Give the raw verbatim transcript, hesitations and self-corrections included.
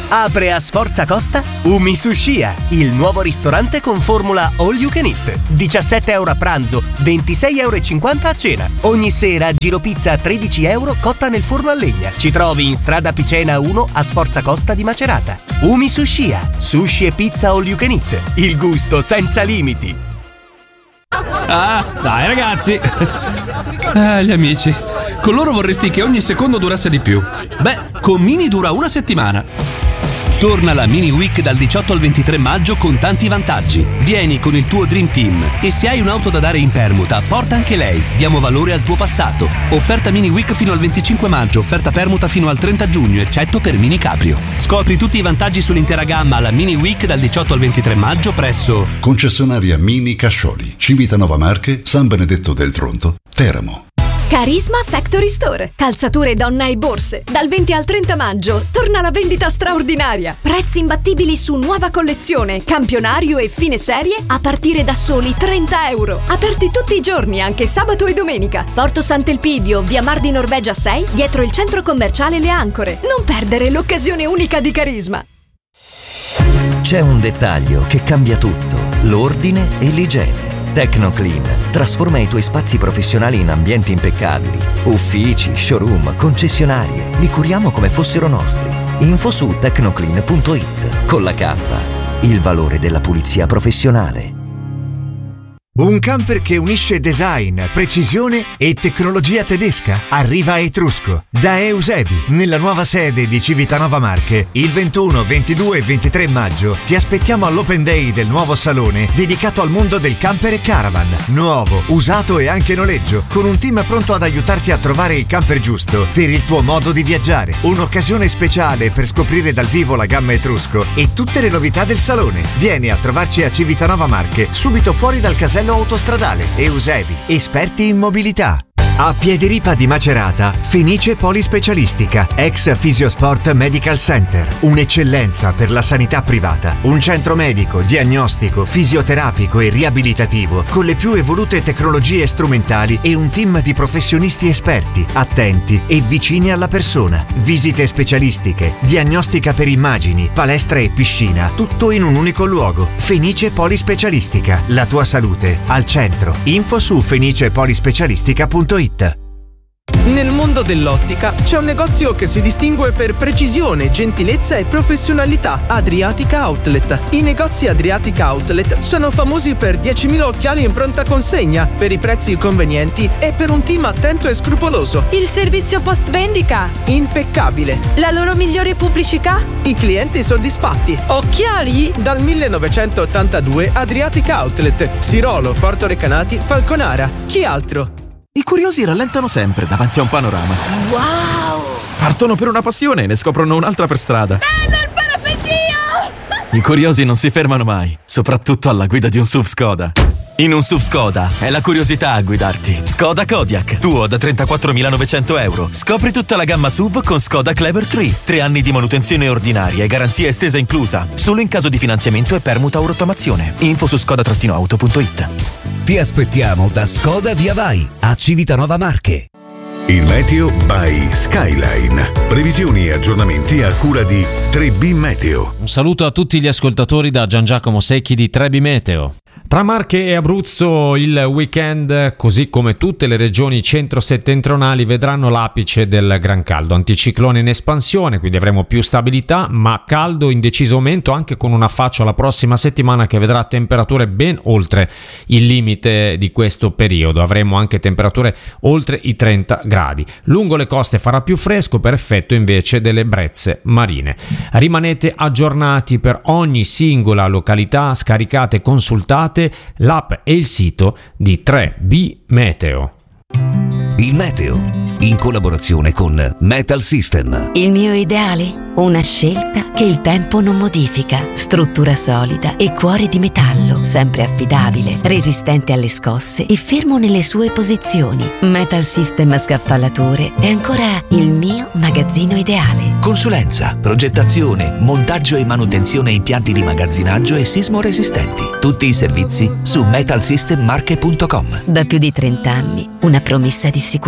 Apre a Sforza Costa Umisushia, il nuovo ristorante con formula all you can eat. diciassette euro a pranzo, ventisei euro e cinquanta a cena. Ogni sera giro pizza a tredici euro cotta nel forno a legna. Ci trovi in strada Picena uno a Sforza Costa di Macerata. Umisushia, sushi e pizza all you can eat. Il gusto senza limiti. Ah, dai ragazzi. Ah, gli amici. Con loro vorresti che ogni secondo durasse di più. Beh, con Mini dura una settimana. Torna la Mini Week dal diciotto al ventitré maggio con tanti vantaggi. Vieni con il tuo Dream Team e se hai un'auto da dare in permuta, porta anche lei. Diamo valore al tuo passato. Offerta Mini Week fino al venticinque maggio, offerta permuta fino al trenta giugno, eccetto per Mini Caprio. Scopri tutti i vantaggi sull'intera gamma alla Mini Week dal diciotto al ventitré maggio presso Concessionaria Mini Cascioli, Civitanova Marche, San Benedetto del Tronto, Teramo. Carisma Factory Store. Calzature donna e borse. Dal venti al trenta maggio torna la vendita straordinaria. Prezzi imbattibili su nuova collezione, campionario e fine serie a partire da soli trenta euro. Aperti tutti i giorni, anche sabato e domenica. Porto Sant'Elpidio, via Mar di Norvegia sei, dietro il centro commerciale Le Ancore. Non perdere l'occasione unica di Carisma. C'è un dettaglio che cambia tutto: l'ordine e l'igiene. Tecnoclean trasforma i tuoi spazi professionali in ambienti impeccabili. Uffici, showroom, concessionarie, li curiamo come fossero nostri. Info su tecnoclean punto it. Con la K, il valore della pulizia professionale. Un camper che unisce design, precisione e tecnologia tedesca arriva a Etrusco da Eusebi nella nuova sede di Civitanova Marche. Il ventuno, ventidue e ventitré maggio ti aspettiamo all'Open Day del nuovo salone dedicato al mondo del camper e caravan. Nuovo, usato e anche noleggio, con un team pronto ad aiutarti a trovare il camper giusto per il tuo modo di viaggiare. Un'occasione speciale per scoprire dal vivo la gamma Etrusco e tutte le novità del salone. Vieni a trovarci a Civitanova Marche, subito fuori dal casello autostradale. Eusebi, esperti in mobilità. A Piederipa di Macerata, Fenice Polispecialistica, ex Fisiosport Medical Center, un'eccellenza per la sanità privata, un centro medico, diagnostico, fisioterapico e riabilitativo con le più evolute tecnologie strumentali e un team di professionisti esperti, attenti e vicini alla persona. Visite specialistiche, diagnostica per immagini, palestra e piscina, tutto in un unico luogo. Fenice Polispecialistica, la tua salute al centro. Info su fenice polispecialistica punto it. Nel mondo dell'ottica c'è un negozio che si distingue per precisione, gentilezza e professionalità: Adriatica Outlet. I negozi Adriatica Outlet sono famosi per diecimila occhiali in pronta consegna, per i prezzi convenienti e per un team attento e scrupoloso. Il servizio post vendita impeccabile. La loro migliore pubblicità? I clienti soddisfatti. Occhiali? Dal millenovecentottantadue Adriatica Outlet, Sirolo, Porto Recanati, Falconara. Chi altro? I curiosi rallentano sempre davanti a un panorama. Wow! Partono per una passione e ne scoprono un'altra per strada. Bello il parapendio! I curiosi non si fermano mai, soprattutto alla guida di un S U V Skoda. In un S U V Skoda è la curiosità a guidarti. Skoda Kodiaq, tuo da trentaquattromilanovecento euro. Scopri tutta la gamma S U V con Skoda Clever tre. Tre anni di manutenzione ordinaria e garanzia estesa inclusa. Solo in caso di finanziamento e permuta o rottamazione. Info su skoda auto punto it. Ti aspettiamo da Skoda Via Vai a Civitanova Marche. Il meteo by Skyline. Previsioni e aggiornamenti a cura di tre B Meteo. Un saluto a tutti gli ascoltatori da Gian Giacomo Secchi di tre B Meteo. Tra Marche e Abruzzo il weekend, così come tutte le regioni centro-settentrionali, vedranno l'apice del gran caldo. Anticiclone in espansione, quindi avremo più stabilità, ma caldo in deciso aumento, anche con un affaccio alla prossima settimana che vedrà temperature ben oltre il limite di questo periodo. Avremo anche temperature oltre i trenta gradi. Lungo le coste farà più fresco per effetto invece delle brezze marine. Rimanete aggiornati per ogni singola località, scaricate e consultate l'app e il sito di tre B Meteo. Il meteo, in collaborazione con Metal System. Il mio ideale? Una scelta che il tempo non modifica. Struttura solida e cuore di metallo, sempre affidabile, resistente alle scosse e fermo nelle sue posizioni. Metal System Scaffallatore è ancora il mio magazzino ideale. Consulenza, progettazione, montaggio e manutenzione impianti di magazzinaggio e sismo resistenti. Tutti i servizi su metal system marche punto com. Da più di trenta anni, una promessa di sicurezza